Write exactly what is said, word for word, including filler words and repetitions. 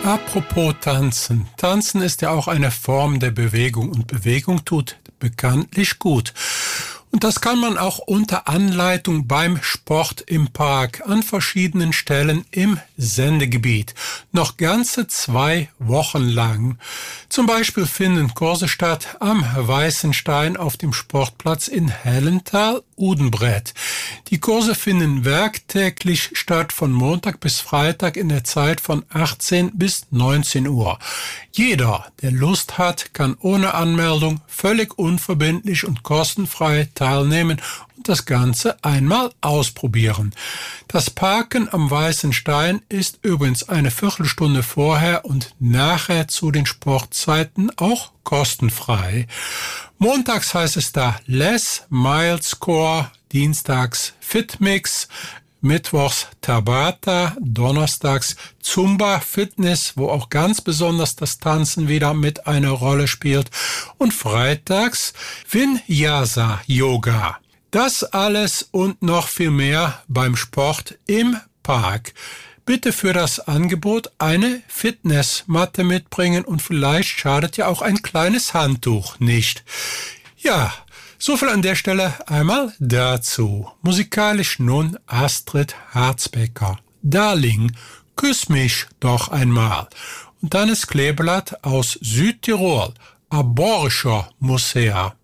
Apropos Tanzen. Tanzen ist ja auch eine Form der Bewegung und Bewegung tut bekanntlich gut. Und das kann man auch unter Anleitung beim Sport im Park an verschiedenen Stellen im Sendegebiet. Noch ganze zwei Wochen lang. Zum Beispiel finden Kurse statt am Weißen Stein auf dem Sportplatz in Hellenthal, Udenbrett. Die Kurse finden werktäglich statt von Montag bis Freitag in der Zeit von achtzehn bis neunzehn Uhr. Jeder, der Lust hat, kann ohne Anmeldung völlig unverbindlich und kostenfrei teilnehmen und das Ganze einmal ausprobieren. Das Parken am Weißen Stein ist übrigens eine Viertelstunde vorher und nachher zu den Sportzeiten auch kostenfrei. Montags heißt es da Les Miles Core, dienstags Fitmix, mittwochs Tabata, donnerstags Zumba Fitness, wo auch ganz besonders das Tanzen wieder mit einer Rolle spielt, und freitags Vinyasa Yoga. Das alles und noch viel mehr beim Sport im Park. Bitte für das Angebot eine Fitnessmatte mitbringen und vielleicht schadet ja auch ein kleines Handtuch nicht. Ja, so viel an der Stelle einmal dazu. Musikalisch nun Astrid Harzbecker. Darling, küss mich doch einmal. Und dann ist Kleeblatt aus Südtirol. Arborischer Musea.